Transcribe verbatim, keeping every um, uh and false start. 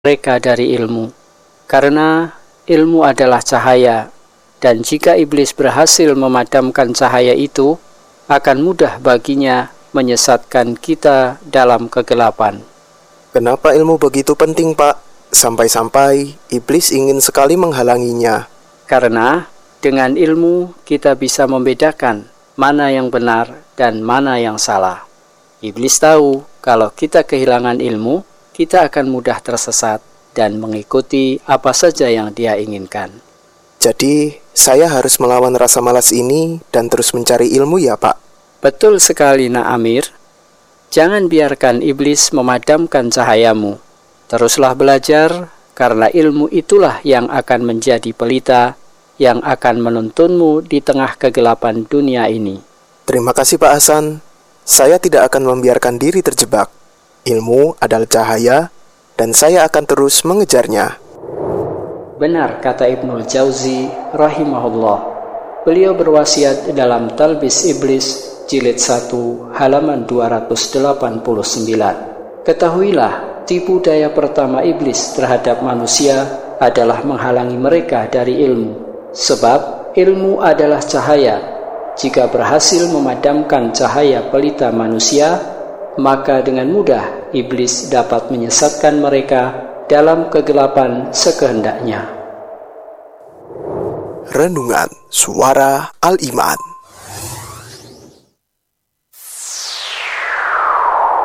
mereka dari ilmu, karena ilmu adalah cahaya, dan jika iblis berhasil memadamkan cahaya itu, akan mudah baginya menyesatkan kita dalam kegelapan. Kenapa ilmu begitu penting, Pak? Sampai-sampai iblis ingin sekali menghalanginya. Karena dengan ilmu kita bisa membedakan mana yang benar dan mana yang salah. Iblis tahu kalau kita kehilangan ilmu, kita akan mudah tersesat dan mengikuti apa saja yang dia inginkan. Jadi, saya harus melawan rasa malas ini dan terus mencari ilmu ya, Pak? Betul sekali, Nak Amir. Jangan biarkan iblis memadamkan cahayamu. Teruslah belajar, karena ilmu itulah yang akan menjadi pelita yang akan menuntunmu di tengah kegelapan dunia ini. Terima kasih, Pak Hasan. Saya tidak akan membiarkan diri terjebak. Ilmu adalah cahaya, dan saya akan terus mengejarnya. Benar kata Ibnul Jauzi rahimahullah. Beliau berwasiat dalam Talbis Iblis jilid satu halaman dua ratus delapan puluh sembilan. Ketahuilah, tipu daya pertama iblis terhadap manusia adalah menghalangi mereka dari ilmu. Sebab ilmu adalah cahaya. Jika berhasil memadamkan cahaya pelita manusia, maka dengan mudah iblis dapat menyesatkan mereka dalam kegelapan sekehendaknya. Renungan Suara Al-Iman.